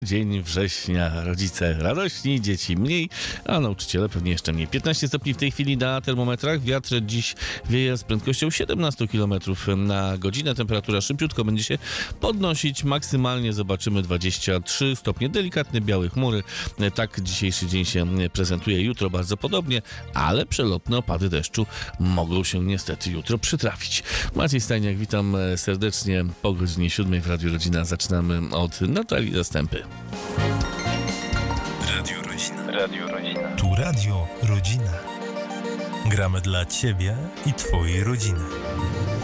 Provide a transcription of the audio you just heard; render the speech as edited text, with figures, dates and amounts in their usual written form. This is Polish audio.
Dzień września, rodzice radośni, dzieci mniej, a nauczyciele pewnie jeszcze mniej. 15 stopni w tej chwili na termometrach, wiatr dziś wieje z prędkością 17 km na godzinę, temperatura szybciutko będzie się podnosić, maksymalnie zobaczymy 23 stopnie, delikatne białe chmury, tak dzisiejszy dzień się prezentuje, jutro bardzo podobnie, ale przelotne opady deszczu mogą się niestety jutro przytrafić. Maciej Stajniak, witam serdecznie po godzinie 7 w Radiu Rodzina, zaczynamy od Natalii Zastępy. Radio Rodzina. Radio Rodzina. Tu Radio Rodzina. Gramy dla Ciebie i Twojej rodziny.